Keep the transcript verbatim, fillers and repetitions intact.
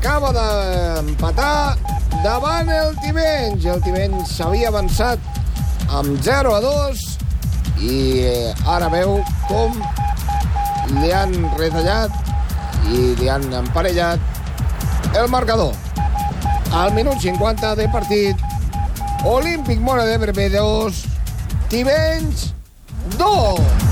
acaba d'empatar davant el Tivenys. El Tivenys s'havia avançat amb zero a dos i ara veu com li han retallat i li han emparellat el marcador. Al minut cinquanta de partit, Olímpic Móra d'Ebre dos, Tivenys dos.